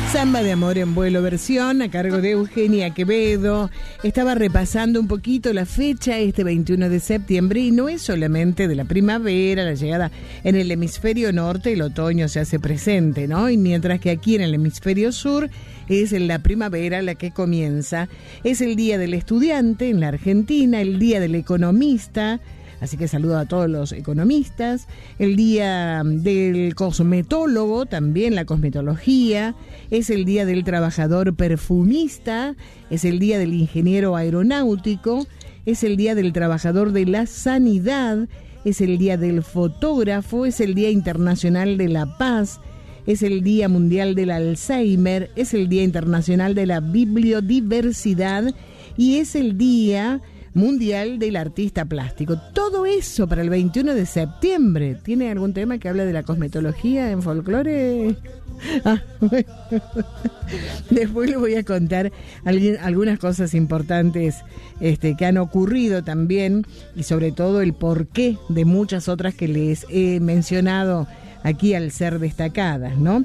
Samba de Amor en Vuelo versión a cargo de Eugenia Quevedo. Estaba repasando un poquito la fecha, este 21 de septiembre, y no es solamente de la primavera, la llegada en el hemisferio norte, el otoño se hace presente, ¿no? Y mientras que aquí en el hemisferio sur es la primavera la que comienza. Es el Día del Estudiante en la Argentina, el Día del Economista. Así que saludo a todos los economistas. El Día del Cosmetólogo, también la cosmetología. Es el Día del Trabajador Perfumista. Es el Día del Ingeniero Aeronáutico. Es el Día del Trabajador de la Sanidad. Es el Día del Fotógrafo. Es el Día Internacional de la Paz. Es el Día Mundial del Alzheimer. Es el Día Internacional de la Bibliodiversidad. Y es el Día Mundial del Artista Plástico. Todo eso para el 21 de septiembre. ¿Tiene algún tema que habla de la cosmetología en folclore? Bueno. Después les voy a contar algunas cosas importantes que han ocurrido también, y sobre todo el porqué de muchas otras que les he mencionado aquí al ser destacadas, ¿no?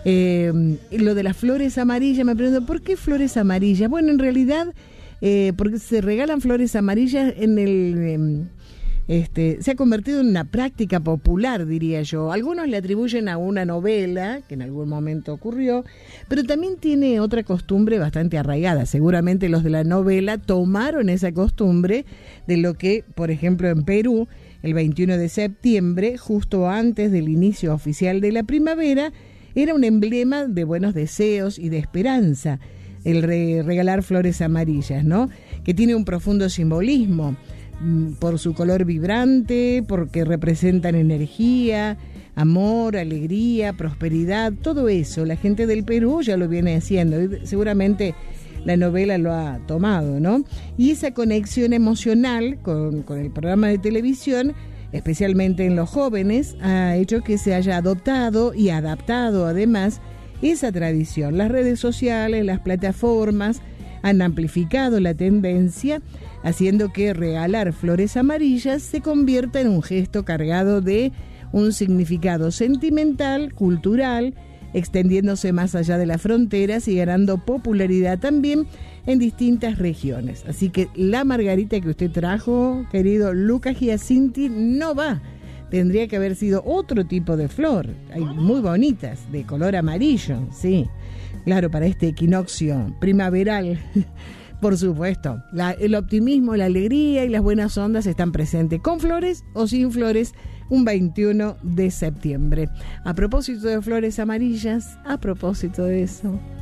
Lo de las flores amarillas, me pregunto, ¿por qué flores amarillas? Bueno, en realidad porque se regalan flores amarillas en el se ha convertido en una práctica popular, diría yo. Algunos le atribuyen a una novela que en algún momento ocurrió, pero también tiene otra costumbre bastante arraigada. Seguramente los de la novela tomaron esa costumbre de lo que, por ejemplo, en Perú, el 21 de septiembre, justo antes del inicio oficial de la primavera, era un emblema de buenos deseos y de esperanza. El regalar flores amarillas, ¿no? Que tiene un profundo simbolismo por su color vibrante, porque representan energía, amor, alegría, prosperidad, todo eso. La gente del Perú ya lo viene haciendo, seguramente la novela lo ha tomado, ¿no? Y esa conexión emocional con el programa de televisión, especialmente en los jóvenes, ha hecho que se haya adoptado y adaptado además esa tradición. Las redes sociales, las plataformas han amplificado la tendencia, haciendo que regalar flores amarillas se convierta en un gesto cargado de un significado sentimental, cultural, extendiéndose más allá de las fronteras y ganando popularidad también en distintas regiones. Así que la margarita que usted trajo, querido Lucas Giacinti, no va. Tendría que haber sido otro tipo de flor. Hay muy bonitas, de color amarillo, sí. Claro, para este equinoccio primaveral, por supuesto. El optimismo, la alegría y las buenas ondas están presentes, con flores o sin flores, un 21 de septiembre. A propósito de flores amarillas, a propósito de eso,